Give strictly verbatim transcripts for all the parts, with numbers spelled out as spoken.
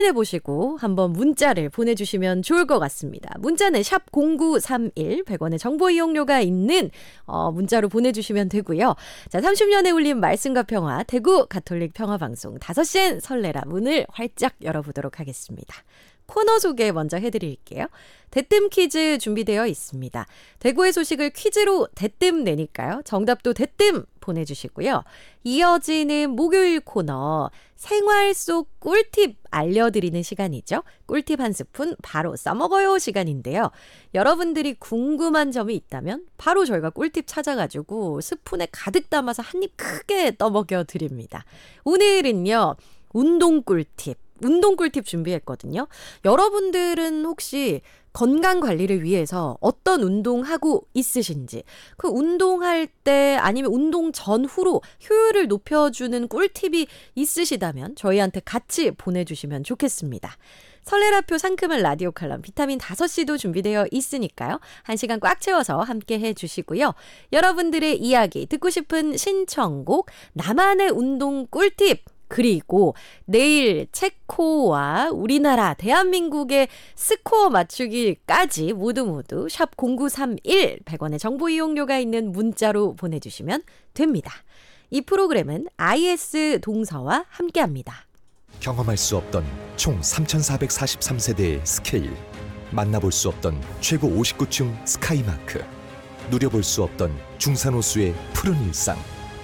해보시고 한번 문자를 보내주시면 좋을 것 같습니다. 문자는 샵 공구삼일, 백 원의 정보 이용료가 있는 어, 문자로 보내주시면 되고요. 자, 삼십 년에 울린 말씀과 평화, 대구 가톨릭 평화방송 다섯 시엔 설레라 문을 활짝 열어보도록 하겠습니다. 코너 소개 먼저 해드릴게요. 대뜸 퀴즈 준비되어 있습니다. 대구의 소식을 퀴즈로 대뜸 내니까요. 정답도 대뜸 보내주시고요. 이어지는 목요일 코너 생활 속 꿀팁 알려드리는 시간이죠. 꿀팁 한 스푼 바로 써먹어요 시간인데요. 여러분들이 궁금한 점이 있다면 바로 저희가 꿀팁 찾아가지고 스푼에 가득 담아서 한 입 크게 떠먹여 드립니다. 오늘은요. 운동 꿀팁. 운동 꿀팁 준비했거든요. 여러분들은 혹시 건강 관리를 위해서 어떤 운동하고 있으신지, 그 운동할 때 아니면 운동 전후로 효율을 높여주는 꿀팁이 있으시다면 저희한테 같이 보내주시면 좋겠습니다. 설레라표 상큼한 라디오 칼럼 비타민 다섯 시도 준비되어 있으니까요. 한 시간 꽉 채워서 함께 해주시고요. 여러분들의 이야기, 듣고 싶은 신청곡, 나만의 운동 꿀팁, 그리고 내일 체코와 우리나라 대한민국의 스코어 맞추기까지 모두 모두 샵 공구삼일, 백 원의 정보 이용료가 있는 문자로 보내주시면 됩니다. 이 프로그램은 아이에스 동서와 함께합니다. 경험할 수 없던 총 삼천사백사십삼 세대의 스케일, 만나볼 수 없던 최고 오십구 층 스카이마크, 누려볼 수 없던 중산호수의 푸른 일상,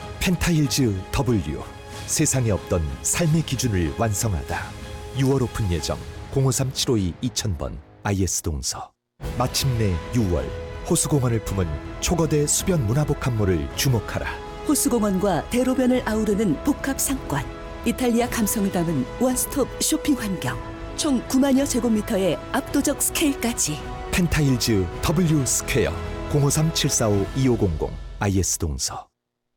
펜타일즈 W, 세상에 없던 삶의 기준을 완성하다. 유월 오픈 예정 공오삼 칠오이 이천 번 아이에스 동서. 마침내 유월 호수공원을 품은 초거대 수변 문화복합물을 주목하라. 호수공원과 대로변을 아우르는 복합 상권, 이탈리아 감성을 담은 원스톱 쇼핑 환경, 총 구만여 제곱미터의 압도적 스케일까지. 펜타일즈 W 스퀘어 공오삼 칠사오 이오공공 아이에스 동서.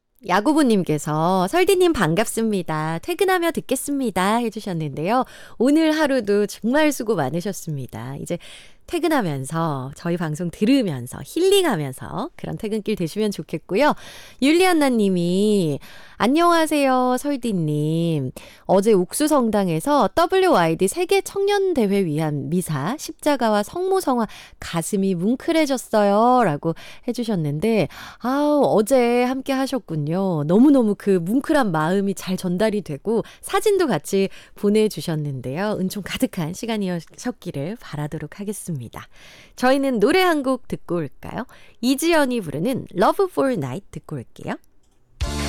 야구부님께서 설디님 반갑습니다. 퇴근하며 듣겠습니다 해주셨는데요. 오늘 하루도 정말 수고 많으셨습니다. 이제 퇴근하면서 저희 방송 들으면서 힐링하면서 그런 퇴근길 되시면 좋겠고요. 율리안나님이 안녕하세요 설디님. 어제 옥수성당에서 더블유아이디 세계청년대회 위한 미사 십자가와 성모성화 가슴이 뭉클해졌어요 라고 해주셨는데 아우 어제 함께 하셨군요. 너무너무 그 뭉클한 마음이 잘 전달이 되고 사진도 같이 보내주셨는데요. 은총 가득한 시간이었기를 바라도록 하겠습니다. 저희는 노래 한 곡 듣고 올까요? 이지연이 부르는 Love for Night 듣고 올게요.